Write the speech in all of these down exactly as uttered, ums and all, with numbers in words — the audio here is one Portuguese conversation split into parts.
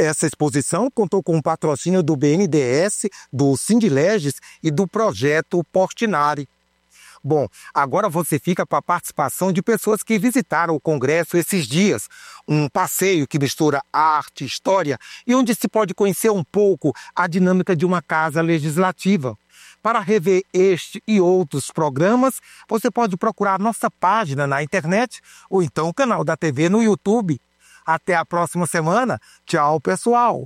essa exposição contou com o patrocínio do B N D E S, do Sindileges e do projeto Portinari. Bom, agora você fica com a participação de pessoas que visitaram o Congresso esses dias. Um passeio que mistura arte, história e onde se pode conhecer um pouco a dinâmica de uma casa legislativa. Para rever este e outros programas, você pode procurar nossa página na internet ou então o canal da T V no YouTube. Até a próxima semana. Tchau, pessoal!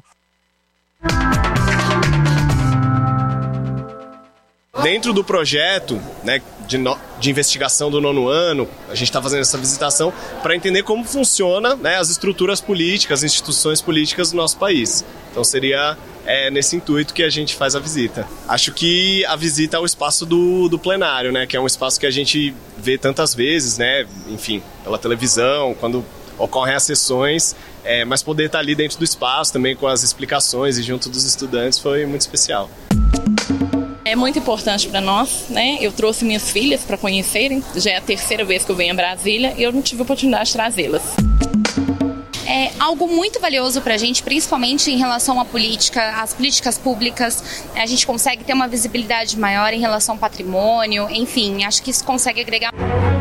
Dentro do projeto, né, de, no, de investigação do nono ano, a gente está fazendo essa visitação para entender como funciona, né, as estruturas políticas, as instituições políticas do nosso país. Então seria é, nesse intuito que a gente faz a visita. Acho que a visita ao espaço do, do plenário, né, que é um espaço que a gente vê tantas vezes, né, enfim, pela televisão, quando ocorrem as sessões, é, mas poder estar ali dentro do espaço também com as explicações e junto dos estudantes foi muito especial. É muito importante para nós, né? Eu trouxe minhas filhas para conhecerem, já é a terceira vez que eu venho a Brasília e eu não tive a oportunidade de trazê-las. É algo muito valioso para a gente, principalmente em relação à política, às políticas públicas. A gente consegue ter uma visibilidade maior em relação ao patrimônio, enfim, acho que isso consegue agregar.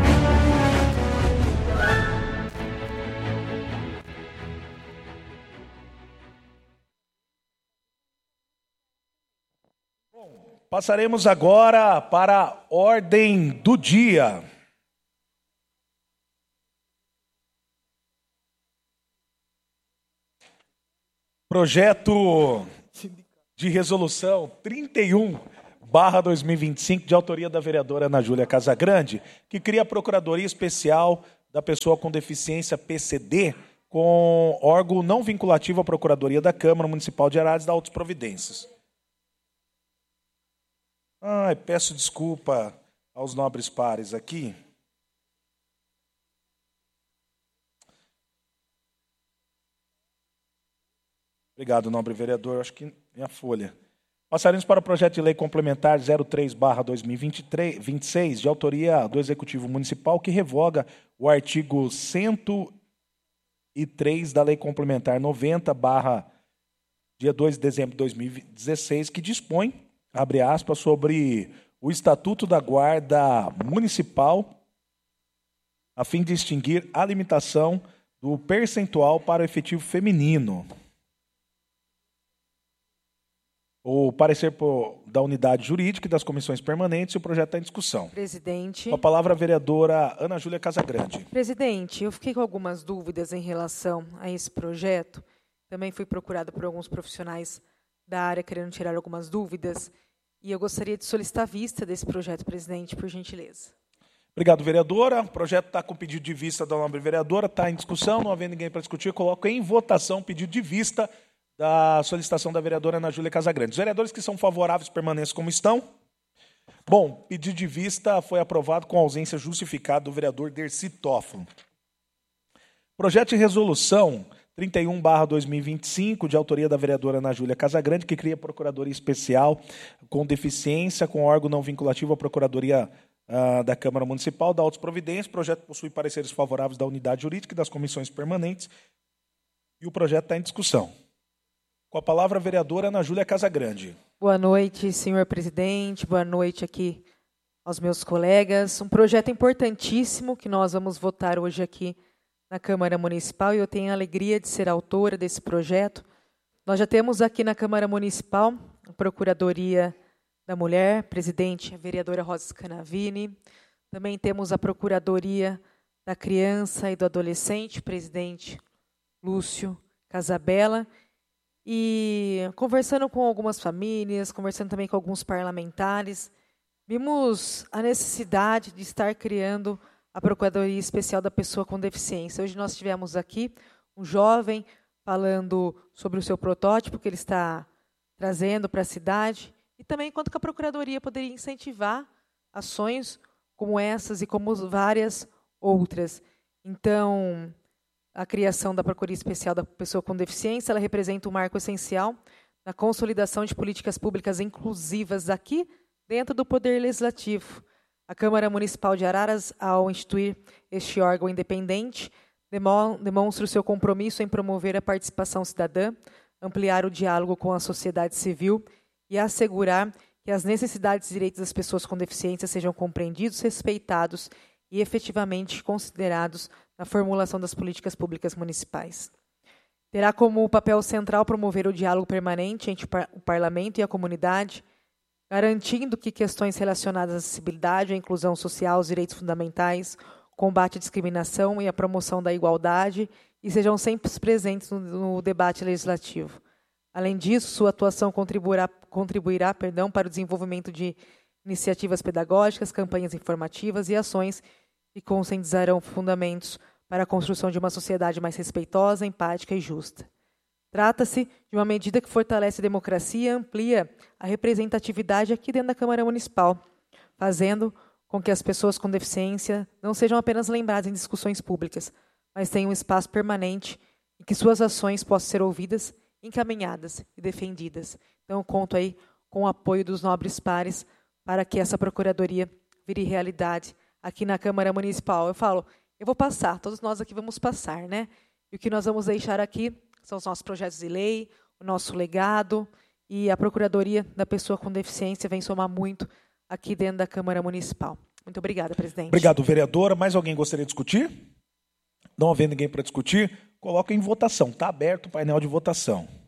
Passaremos agora para a ordem do dia. Projeto de resolução trinta e um barra dois mil e vinte e cinco, de autoria da vereadora Ana Júlia Casagrande, que cria a Procuradoria Especial da Pessoa com Deficiência, P C D, com órgão não vinculativo à Procuradoria da Câmara Municipal de Araras da Altas Providências. Ai, peço desculpa aos nobres pares aqui. Obrigado, nobre vereador. Acho que minha folha. Passaremos para o projeto de lei complementar zero três barra dois mil e vinte e seis, de autoria do Executivo Municipal, que revoga o artigo cento e três da Lei Complementar noventa barra dia dois de dezembro de dois mil e dezesseis, que dispõe, abre aspas, sobre o Estatuto da Guarda Municipal, a fim de extinguir a limitação do percentual para o efetivo feminino. O parecer por, da unidade jurídica e das comissões permanentes, e o projeto está em discussão. Presidente. Com a palavra a vereadora Ana Júlia Casagrande. Presidente, eu fiquei com algumas dúvidas em relação a esse projeto. Também fui procurada por alguns profissionais da área querendo tirar algumas dúvidas. E eu gostaria de solicitar a vista desse projeto, presidente, por gentileza. Obrigado, vereadora. O projeto está com pedido de vista da nobre vereadora, está em discussão, não havendo ninguém para discutir, coloco em votação o pedido de vista da solicitação da vereadora Ana Júlia Casagrande. Os vereadores que são favoráveis permaneçam como estão. Bom, pedido de vista foi aprovado com ausência justificada do vereador Dercy Toffolo. Projeto de resolução trinta e um barra dois mil e vinte e cinco, de autoria da vereadora Ana Júlia Casagrande, que cria a Procuradoria Especial com Deficiência, com órgão não vinculativo à Procuradoria uh, da Câmara Municipal da Altas Providências. O projeto possui pareceres favoráveis da unidade jurídica e das comissões permanentes. E o projeto está em discussão. Com a palavra a vereadora Ana Júlia Casagrande. Boa noite, senhor presidente. Boa noite aqui aos meus colegas. Um projeto importantíssimo que nós vamos votar hoje aqui na Câmara Municipal, e eu tenho a alegria de ser autora desse projeto. Nós já temos aqui na Câmara Municipal a Procuradoria da Mulher, presidente, a vereadora Rosa Scanavini. Também temos a Procuradoria da Criança e do Adolescente, presidente Lúcio Casabella. E conversando com algumas famílias, conversando também com alguns parlamentares, vimos a necessidade de estar criando a Procuradoria Especial da Pessoa com Deficiência. Hoje nós tivemos aqui um jovem falando sobre o seu protótipo que ele está trazendo para a cidade, e também quanto que a Procuradoria poderia incentivar ações como essas e como várias outras. Então, a criação da Procuradoria Especial da Pessoa com Deficiência, ela representa um marco essencial na consolidação de políticas públicas inclusivas aqui dentro do Poder Legislativo. A Câmara Municipal de Araras, ao instituir este órgão independente, demonstra o seu compromisso em promover a participação cidadã, ampliar o diálogo com a sociedade civil e assegurar que as necessidades e direitos das pessoas com deficiência sejam compreendidos, respeitados e efetivamente considerados na formulação das políticas públicas municipais. Terá como papel central promover o diálogo permanente entre o Parlamento e a comunidade, garantindo que questões relacionadas à acessibilidade, à inclusão social, aos direitos fundamentais, combate à discriminação e à promoção da igualdade e sejam sempre presentes no, no debate legislativo. Além disso, sua atuação contribuirá, contribuirá perdão, para o desenvolvimento de iniciativas pedagógicas, campanhas informativas e ações que conscientizarão fundamentos para a construção de uma sociedade mais respeitosa, empática e justa. Trata-se de uma medida que fortalece a democracia e amplia a representatividade aqui dentro da Câmara Municipal, fazendo com que as pessoas com deficiência não sejam apenas lembradas em discussões públicas, mas tenham um espaço permanente em que suas ações possam ser ouvidas, encaminhadas e defendidas. Então, eu conto aí com o apoio dos nobres pares para que essa procuradoria vire realidade aqui na Câmara Municipal. Eu falo, eu vou passar, todos nós aqui vamos passar, né? E o que nós vamos deixar aqui são os nossos projetos de lei, o nosso legado, e a Procuradoria da Pessoa com Deficiência vem somar muito aqui dentro da Câmara Municipal. Muito obrigada, presidente. Obrigado, vereadora. Mais alguém gostaria de discutir? Não havendo ninguém para discutir, coloca em votação. Está aberto o painel de votação.